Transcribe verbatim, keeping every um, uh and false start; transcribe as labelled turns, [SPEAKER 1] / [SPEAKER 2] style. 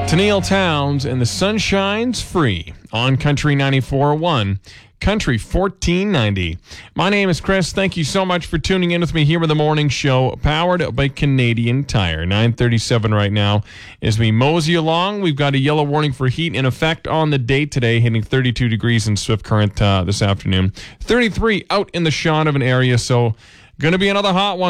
[SPEAKER 1] Tennille Towns and the Sunshine's Free on Country ninety-four point one, Country fourteen ninety. My name is Chris. Thank you so much for tuning in with me here with the morning show, powered by Canadian Tire. nine thirty-seven right now. As we mosey along, we've got a yellow warning for heat in effect on the day today, hitting thirty-two degrees in Swift Current uh, this afternoon. thirty-three out in the Shaunavon area, so going to be another hot one.